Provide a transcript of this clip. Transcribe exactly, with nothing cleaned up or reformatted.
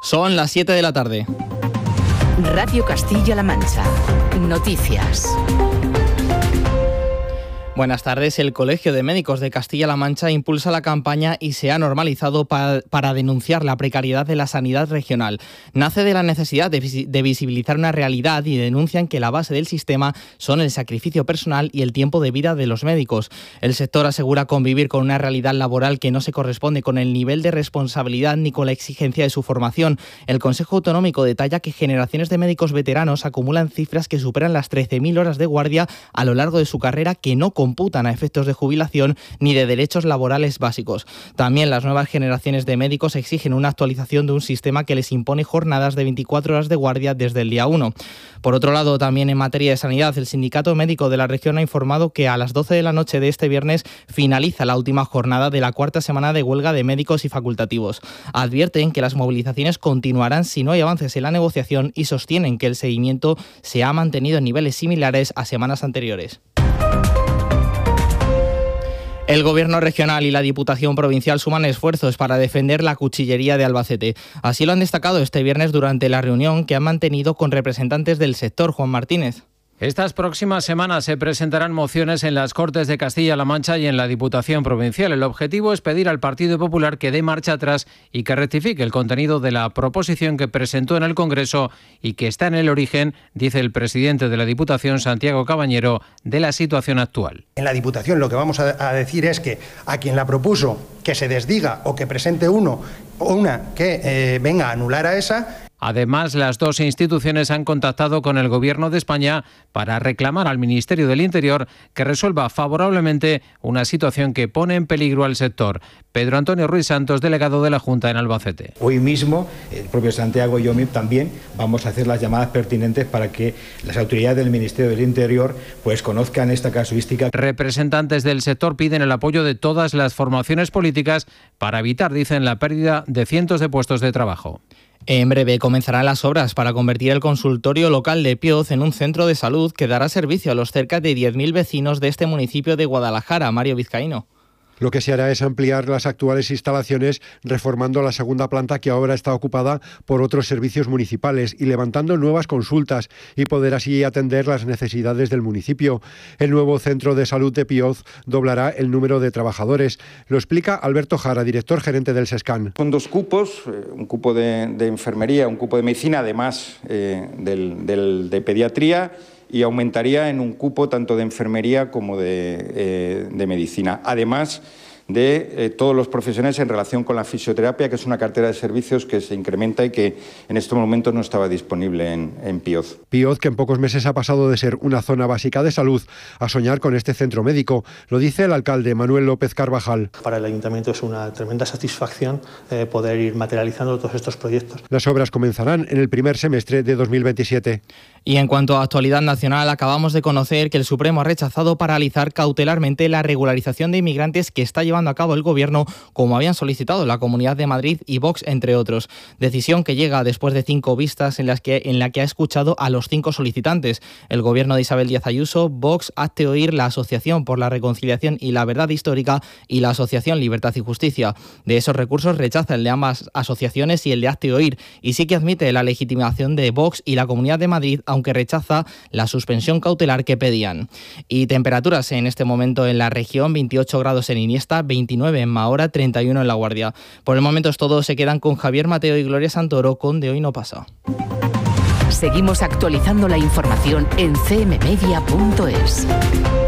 Son las siete de la tarde. Radio Castilla-La Mancha. Noticias. Buenas tardes. El Colegio de Médicos de Castilla-La Mancha impulsa la campaña Y se ha normalizado para, para denunciar la precariedad de la sanidad regional. Nace de la necesidad de, de visibilizar una realidad y denuncian que la base del sistema son el sacrificio personal y el tiempo de vida de los médicos. El sector asegura convivir con una realidad laboral que no se corresponde con el nivel de responsabilidad ni con la exigencia de su formación. El Consejo Autonómico detalla que generaciones de médicos veteranos acumulan cifras que superan las trece mil horas de guardia a lo largo de su carrera, que no computan a efectos de jubilación ni de derechos laborales básicos. También las nuevas generaciones de médicos exigen una actualización de un sistema que les impone jornadas de veinticuatro horas de guardia desde el día uno. Por otro lado, también en materia de sanidad, el Sindicato Médico de la región ha informado que a las doce de la noche de este viernes finaliza la última jornada de la cuarta semana de huelga de médicos y facultativos. Advierten que las movilizaciones continuarán si no hay avances en la negociación y sostienen que el seguimiento se ha mantenido en niveles similares a semanas anteriores. El Gobierno regional y la Diputación provincial suman esfuerzos para defender la cuchillería de Albacete. Así lo han destacado este viernes durante la reunión que han mantenido con representantes del sector. Juan Martínez. Estas próximas semanas se presentarán mociones en las Cortes de Castilla-La Mancha y en la Diputación Provincial. El objetivo es pedir al Partido Popular que dé marcha atrás y que rectifique el contenido de la proposición que presentó en el Congreso y que está en el origen, dice el presidente de la Diputación, Santiago Cabañero, de la situación actual. En la Diputación lo que vamos a decir es que a quien la propuso que se desdiga o que presente uno o una que eh, venga a anular a esa. Además, las dos instituciones han contactado con el Gobierno de España para reclamar al Ministerio del Interior que resuelva favorablemente una situación que pone en peligro al sector. Pedro Antonio Ruiz Santos, delegado de la Junta en Albacete. Hoy mismo, el propio Santiago y yo también vamos a hacer las llamadas pertinentes para que las autoridades del Ministerio del Interior pues conozcan esta casuística. Representantes del sector piden el apoyo de todas las formaciones políticas para evitar, dicen, la pérdida de cientos de puestos de trabajo. En breve comenzarán las obras para convertir el consultorio local de Pioz en un centro de salud que dará servicio a los cerca de diez mil vecinos de este municipio de Guadalajara. Mario Vizcaíno. Lo que se hará es ampliar las actuales instalaciones, reformando la segunda planta que ahora está ocupada por otros servicios municipales y levantando nuevas consultas y poder así atender las necesidades del municipio. El nuevo centro de salud de Pioz doblará el número de trabajadores. Lo explica Alberto Jara, director gerente del SESCAN. Son dos cupos, un cupo de, de enfermería, un cupo de medicina, además eh, del, del, de pediatría, y aumentaría en un cupo tanto de enfermería como de, eh, de medicina. Además de eh, todos los profesionales en relación con la fisioterapia, que es una cartera de servicios que se incrementa y que en estos momentos no estaba disponible en, en Pioz. Pioz, que en pocos meses ha pasado de ser una zona básica de salud a soñar con este centro médico. Lo dice el alcalde Manuel López Carvajal. Para el ayuntamiento es una tremenda satisfacción eh, poder ir materializando todos estos proyectos. Las obras comenzarán en el primer semestre de dos mil veintisiete. Y en cuanto a actualidad nacional, acabamos de conocer que el Supremo ha rechazado paralizar cautelarmente la regularización de inmigrantes que está llevando a cabo el Gobierno, como habían solicitado la Comunidad de Madrid y Vox, entre otros. Decisión que llega después de cinco vistas en las que, en la que ha escuchado a los cinco solicitantes. El Gobierno de Isabel Díaz Ayuso, Vox, Hazte Oír, la Asociación por la Reconciliación y la Verdad Histórica y la Asociación Libertad y Justicia. De esos recursos rechaza el de ambas asociaciones y el de Hazte Oír, y sí que admite la legitimación de Vox y la Comunidad de Madrid, aunque rechaza la suspensión cautelar que pedían. Y temperaturas en este momento en la región: veintiocho grados en Iniesta, veintinueve en Mahora, treinta y uno en La Guardia. Por el momento es todo. Se quedan con Javier Mateo y Gloria Santoro con De Hoy No Pasa. Seguimos actualizando la información en c m media punto es.